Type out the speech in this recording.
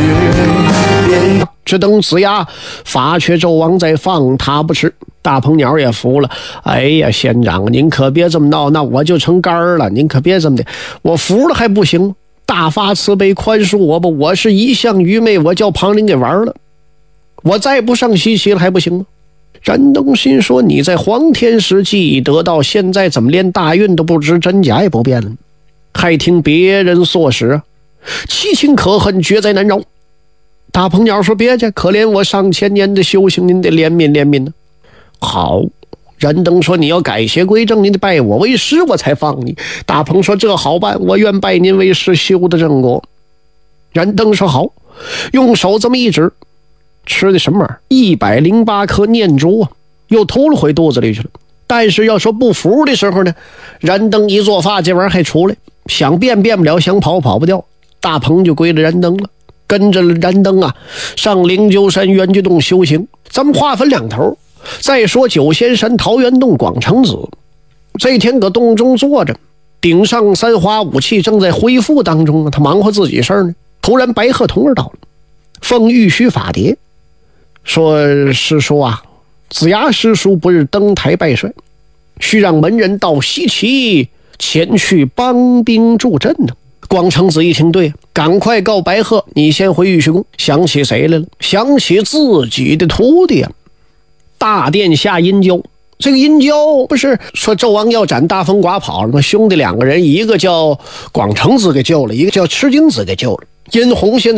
只等子牙发觉纣王在放他不吃。大鹏鸟也服了，哎呀，县长您可别这么闹，那我就成干儿了，您可别这么的，我服了还不行，大发慈悲宽恕我吧，我是一向愚昧，我叫旁人给玩了，我再不上西岐了还不行吗？詹东心说，你在黄天时记得到现在怎么连大运都不知真假也不变了，还听别人唆使，其情可恨，绝在难饶。大鹏鸟说，别介，可怜我上千年的修行，您得怜悯怜悯呢。好，燃灯说，你要改邪归正，您得拜我为师，我才放你。大鹏说，这好办，我愿拜您为师，修的正果。燃灯说，好，用手这么一指，吃的什么玩意儿？108颗念珠啊，又投了回肚子里去了。但是要说不服的时候呢，燃灯一做法，这玩意儿还出来，想变变不了，想跑跑不掉。大鹏就归了燃灯了，跟着燃灯啊上灵鹫山圆觉洞修行。咱们划分两头，再说九仙山桃源洞广成子，这天搁洞中坐着，顶上三花武器正在恢复当中，他忙活自己事儿呢。突然白鹤童儿到了，奉玉虚法牒，说师叔啊，子牙师叔不日登台拜帅，需让门人到西岐前去帮兵助阵呢。广成子一听，对，赶快告白鹤，你先回玉虚宫。想起谁来了？想起自己的徒弟啊，大殿下殷郊。这个殷郊不是说纣王要斩大风寡跑了吗？兄弟两个人，一个叫广成子给救了，一个叫赤精子给救了。殷红现在